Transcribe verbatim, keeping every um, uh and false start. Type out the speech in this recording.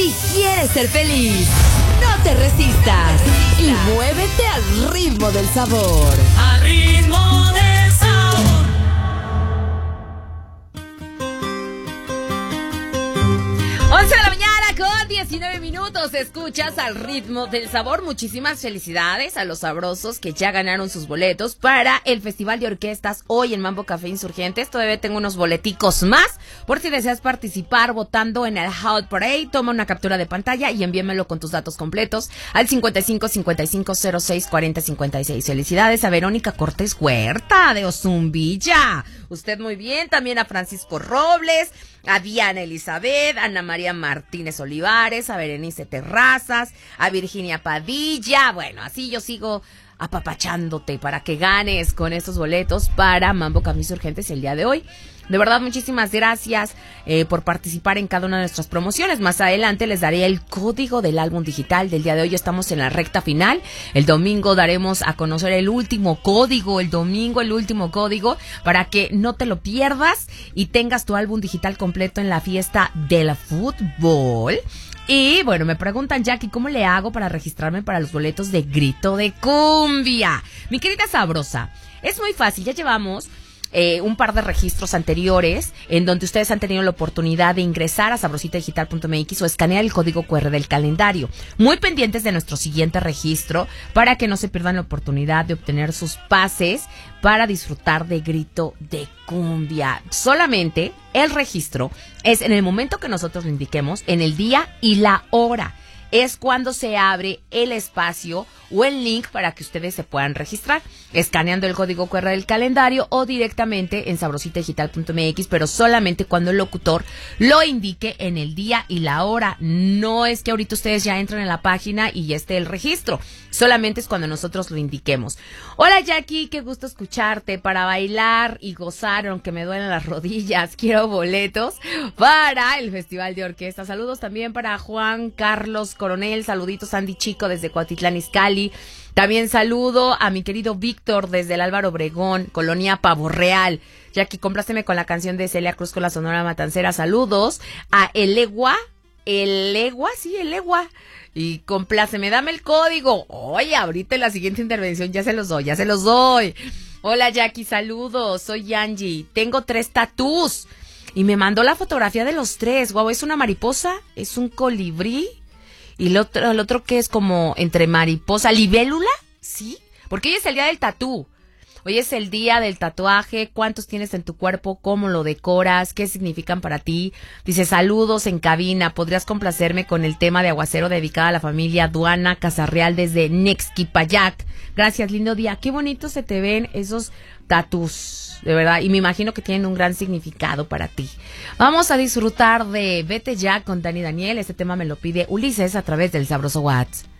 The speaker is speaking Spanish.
Si quieres ser feliz, no te resistas y muévete al ritmo del sabor. Al ritmo del sabor. once de la mañana con diecinueve minutos. Escuchas al ritmo del sabor. Muchísimas felicidades a los sabrosos que ya ganaron sus boletos para el Festival de Orquestas hoy en Mambo Café Insurgentes. Todavía tengo unos boleticos más por si deseas participar votando en el Hot Parade. Toma una captura de pantalla y envíamelo con tus datos completos al cincuenta y cinco cincuenta y cinco cero seis cuarenta cincuenta y seis. Felicidades a Verónica Cortés Huerta de Ozumbilla. Usted muy bien. También a Francisco Robles, a Diana Elizabeth, a Ana María Martínez Olivares, a Berenice Terrazas, a Virginia Padilla. Bueno, así yo sigo apapachándote para que ganes con estos boletos para Mambo Café Insurgentes el día de hoy. De verdad, muchísimas gracias eh, por participar en cada una de nuestras promociones. Más adelante les daré el código del álbum digital del día de hoy. Estamos en la recta final. El domingo daremos a conocer el último código, el domingo el último código, para que no te lo pierdas y tengas tu álbum digital completo en la fiesta del fútbol. Y bueno, me preguntan, Jackie, ¿cómo le hago para registrarme para los boletos de Grito de Cumbia? Mi querida sabrosa, es muy fácil. Ya llevamos Eh, un par de registros anteriores en donde ustedes han tenido la oportunidad de ingresar a sabrosita digital punto m x o escanear el código cu erre del calendario. Muy pendientes de nuestro siguiente registro para que no se pierdan la oportunidad de obtener sus pases para disfrutar de Grito de Cumbia. Solamente el registro es en el momento que nosotros lo indiquemos, en el día y la hora. Es cuando se abre el espacio o el link para que ustedes se puedan registrar, escaneando el código cu erre del calendario o directamente en sabrosita digital punto m x, pero solamente cuando el locutor lo indique en el día y la hora. No es que ahorita ustedes ya entren en la página y ya esté el registro, solamente es cuando nosotros lo indiquemos. Hola Jackie, qué gusto escucharte. Para bailar y gozar aunque me duelen las rodillas, quiero boletos para el Festival de Orquesta. Saludos también para Juan Carlos Coronel, saluditos Andy Chico desde Cuautitlán Izcalli. También saludo a mi querido Víctor desde el Álvaro Obregón, Colonia Pavo Real. Jackie, compláceme con la canción de Celia Cruz con la Sonora Matancera. Saludos a Elegua, Elegua, sí, Elegua. Y compláceme, dame el código. Oye, ahorita en la siguiente intervención ya se los doy, ya se los doy. Hola Jackie, saludos, soy Angie. Tengo tres tatús y me mandó la fotografía de los tres. Guau, ¿es una mariposa? ¿Es un colibrí? Y el otro, el otro que es como entre mariposa, libélula, ¿sí? Porque hoy es el día del tatú. Hoy es el día del tatuaje. ¿Cuántos tienes en tu cuerpo? ¿Cómo lo decoras? ¿Qué significan para ti? Dice, saludos en cabina. ¿Podrías complacerme con el tema de Aguacero dedicado a la familia Duana Casarreal desde Nexquipayac? Gracias, lindo día. Qué bonito se te ven esos tatús, de verdad. Y me imagino que tienen un gran significado para ti. Vamos a disfrutar de Vete Ya con Dani Daniel. Este tema me lo pide Ulises a través del sabroso WhatsApp.